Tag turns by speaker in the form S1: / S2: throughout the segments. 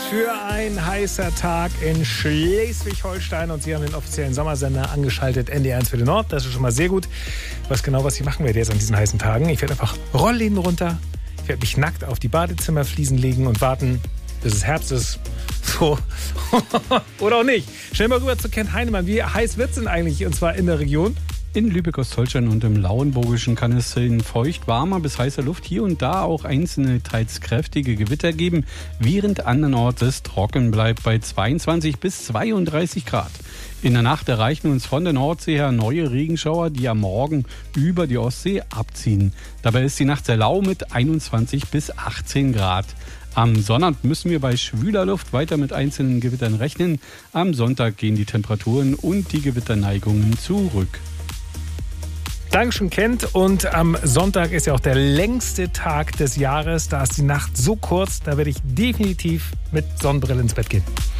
S1: für ein heißer Tag in Schleswig-Holstein und Sie haben den offiziellen Sommersender angeschaltet, NDR1 für den Nord. Das ist schon mal sehr gut. Was ich machen werde jetzt an diesen heißen Tagen. Ich werde einfach Rollläden runter, ich werde mich nackt auf die Badezimmerfliesen legen und warten, bis es Herbst ist. So. Oder auch nicht. Schnell mal rüber zu Kent Heinemann. Wie heiß wird es denn eigentlich, und zwar in der Region?
S2: In Lübeck-Ostholstein und im Lauenburgischen kann es in feucht, warmer bis heißer Luft hier und da auch einzelne, teils kräftige Gewitter geben, während andernorts es trocken bleibt bei 22 bis 32 Grad. In der Nacht erreichen uns von der Nordsee her neue Regenschauer, die am Morgen über die Ostsee abziehen. Dabei ist die Nacht sehr lau mit 21 bis 18 Grad. Am Sonnabend müssen wir bei schwüler Luft weiter mit einzelnen Gewittern rechnen. Am Sonntag gehen die Temperaturen und die Gewitterneigungen zurück.
S1: Dankeschön, Kent. Und am Sonntag ist ja auch der längste Tag des Jahres. Da ist die Nacht so kurz, da werde ich definitiv mit Sonnenbrille ins Bett gehen.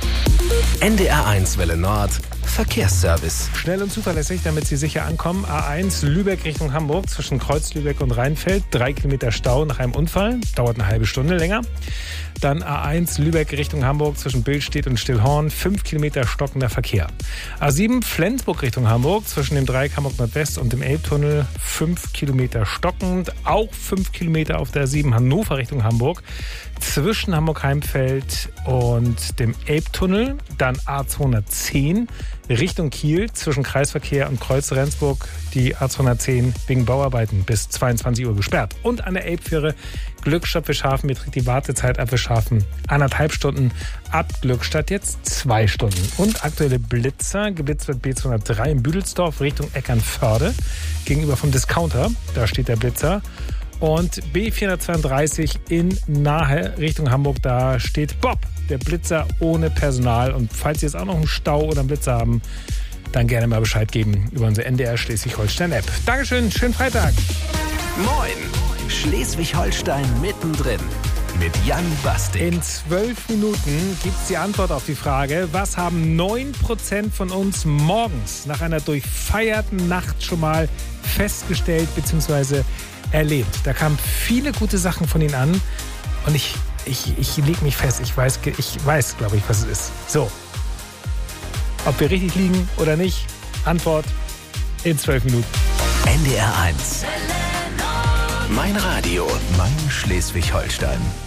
S3: NDR1 Welle Nord, Verkehrsservice.
S1: Schnell und zuverlässig, damit Sie sicher ankommen. A1 Lübeck Richtung Hamburg zwischen Kreuz-Lübeck und Rheinfeld. 3 Kilometer Stau nach einem Unfall. Dauert eine halbe Stunde länger. Dann A1 Lübeck Richtung Hamburg zwischen Billstedt und Stillhorn. 5 Kilometer stockender Verkehr. A7 Flensburg Richtung Hamburg zwischen dem Dreieck Hamburg Nordwest und dem Elbtunnel. 5 Kilometer stockend. Auch 5 Kilometer auf der A7 Hannover Richtung Hamburg. Zwischen Hamburg-Heimfeld und dem Elbtunnel. Dann A210 Richtung Kiel zwischen Kreisverkehr und Kreuz Rendsburg. Die A210 wegen Bauarbeiten bis 22 Uhr gesperrt. Und an der Elbfähre Glückstadt-Wischhafen beträgt die Wartezeit ab Wischhafen 1,5 Stunden. Ab Glückstadt jetzt 2 Stunden. Und aktuelle Blitzer. Geblitzt wird B203 in Büdelsdorf Richtung Eckernförde. Gegenüber vom Discounter. Da steht der Blitzer. Und B432 in Nahe Richtung Hamburg, da steht Bob, der Blitzer ohne Personal. Und falls Sie jetzt auch noch einen Stau oder einen Blitzer haben, dann gerne mal Bescheid geben über unsere NDR Schleswig-Holstein-App. Dankeschön, schönen Freitag.
S3: Moin, Schleswig-Holstein mittendrin mit Jan Bastik.
S1: In 12 Minuten gibt es die Antwort auf die Frage, was haben 9% von uns morgens nach einer durchfeierten Nacht schon mal festgestellt bzw. erlebt. Da kamen viele gute Sachen von Ihnen an und ich lege mich fest, ich weiß, glaube ich, was es ist. So, ob wir richtig liegen oder nicht, Antwort in 12 Minuten.
S3: NDR1. Mein Radio, mein Schleswig-Holstein.